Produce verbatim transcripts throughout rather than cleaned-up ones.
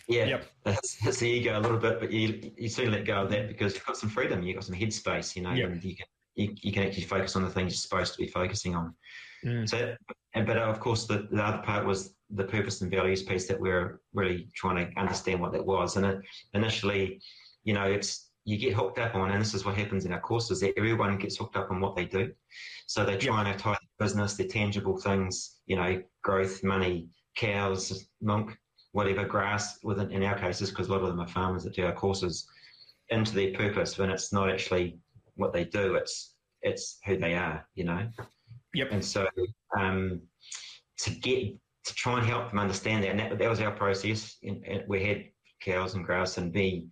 Yeah, Yep. it's, it's the ego a little bit, but you you soon let go of that because you've got some freedom, you've got some headspace, you know, Yep. and you can you, you can actually focus on the things you're supposed to be focusing on. Mm. So, and but of course, the, the other part was the purpose and values piece that we're really trying to understand what that was. And it, initially, you know, it's you get hooked up on, and this is what happens in our courses, that everyone gets hooked up on what they do. So they're Yep. trying to tie business, their tangible things, you know, growth, money, cows, milk, whatever, grass, within in our cases, because a lot of them are farmers that do our courses, into their purpose when it's not actually what they do, it's it's who they are, you know. Yep. And so um, to get to try and help them understand that, and that, that was our process. And, and we had cows and grass and be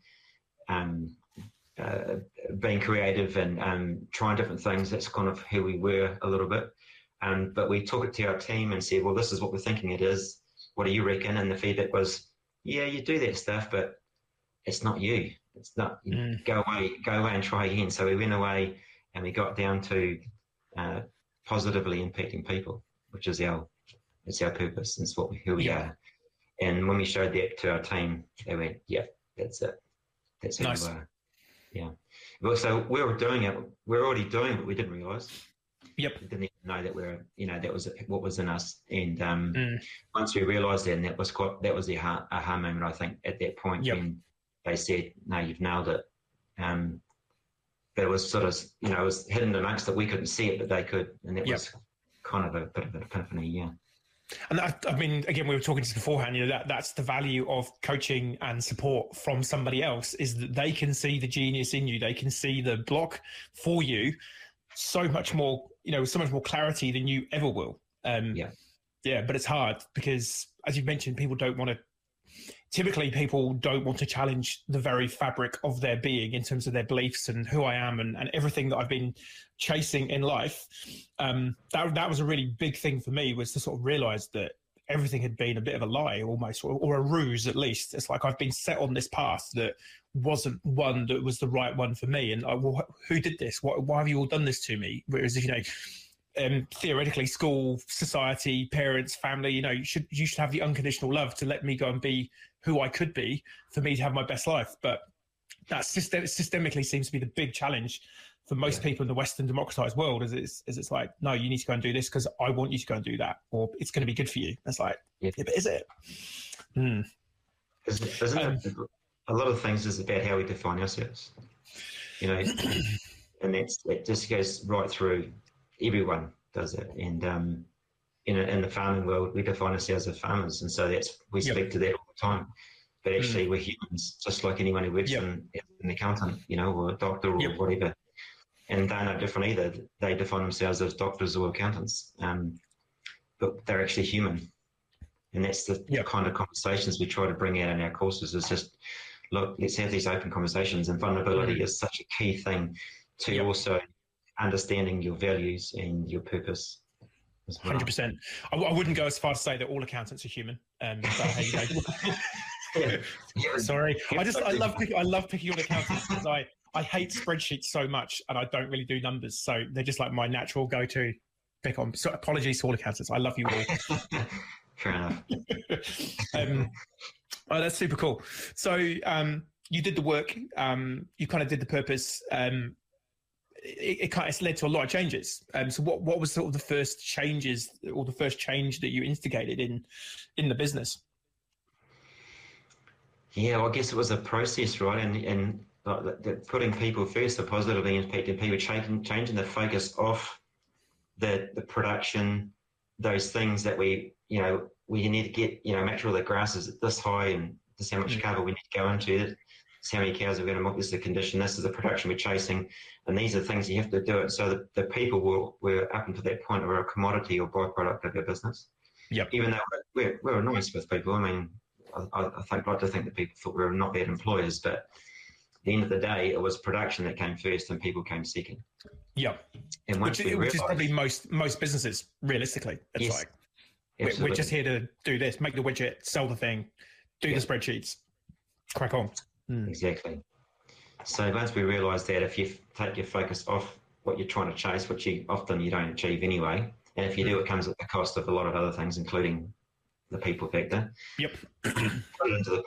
um, uh, being creative and um, trying different things. That's kind of who we were a little bit. Um, but we took it to our team and said, well, this is what we're thinking it is. What do you reckon? And the feedback was, yeah, you do that stuff, but it's not you. It's not, you Mm. go away, go away and try again. So we went away and we got down to uh, positively impacting people, which is our, it's our purpose. It's what we, who we Yeah. are. And when we showed that to our team, they went, yeah, that's it. That's who Nice. you are. Yeah. Well, so we were doing it. We we're already doing it. We didn't realize. Yep. We didn't even know that we we're, you know, that was what was in us. And um, Mm. once we realized that, and that was quite, that was the aha, aha moment, I think, at that point Yep. when they said, no, you've nailed it. Um, but it was sort of, you know, it was hidden amongst it. We couldn't see it, but they could. And that Yep. was kind of a bit of an epiphany, yeah. And I, I mean, again, we were talking to beforehand, you know, that that's the value of coaching and support from somebody else, is that they can see the genius in you. They can see the block for you so much more, you know, so much more clarity than you ever will. Um, Yeah. Yeah, but it's hard because, as you mentioned, people don't want to, typically people don't want to challenge the very fabric of their being in terms of their beliefs and who I am and, and everything that I've been chasing in life. Um, that, that was a really big thing for me, was to sort of realize that everything had been a bit of a lie almost, or, or a ruse at least. It's like I've been set on this path that wasn't one that was the right one for me. And I, well, who did this? Why, why have you all done this to me? Whereas, you know, um, theoretically, school, society, parents, family, you know, you should you should have the unconditional love to let me go and be who I could be for me to have my best life. But that system, systemically seems to be the big challenge for most Yeah. people in the Western democratized world. Is it's, is it's like, no, you need to go and do this because I want you to go and do that, or it's going to be good for you. It's like, Yeah. yeah, but is it? Hmm. Isn't, isn't Um, it, a lot of things is about how we define ourselves, you know, and that's, it just goes right through, everyone does it. And um, in, a, in the farming world, we define ourselves as farmers. And so that's, we Yep. speak to that all the time. But actually, we're humans, just like anyone who works Yep. in, as an accountant, you know, or a doctor or Yep. whatever. And they're not different either. They define themselves as doctors or accountants, um, but they're actually human. And that's the Yep. kind of conversations we try to bring out in our courses, is just, look, let's have these open conversations. And vulnerability Mhm. is such a key thing to Yep. also understanding your values and your purpose as well. one hundred percent. I, I wouldn't go as far to say that all accountants are human. Um, but hey, you know. Yeah. Yeah. Sorry, I just I love pick, I love picking on accountants because I I hate spreadsheets so much, and I don't really do numbers, so they're just like my natural go to pick on. So apologies to all accountants. I love you all. Fair enough. um, oh, that's super cool. So um, you did the work. Um, you kind of did the purpose. Um, it, it kind of led to a lot of changes. Um, so what what was sort of the first changes, or the first change that you instigated in in the business? Yeah, well, I guess it was a process, right? And and like the, the putting people first, the positively impacting people, changing changing the focus off the the production, those things that we, you know, we need to get, you know, make sure the grass is this high and this is how much Mm. cover we need to go into it. This is how many cows we're going to milk. This is the condition. This is the production we're chasing, and these are the things you have to do it. So the, the people were were up until that point were a commodity or byproduct of our business. Yep. Even though we're we're nice with people. I mean, I, I think I'd like to think that people thought we were not bad employers, but at the end of the day, it was production that came first and people came second. Yep. And once Which, we which is realised, probably most most businesses, realistically. It's Yes, like we're, we're absolutely. just here to do this, make the widget, sell the thing, do Yeah. the spreadsheets, crack on. Mm. Exactly. So once we realised that if you f- take your focus off what you're trying to chase, which you often you don't achieve anyway, and if you do, it comes at the cost of a lot of other things, including the people factor. Yep. Put it into the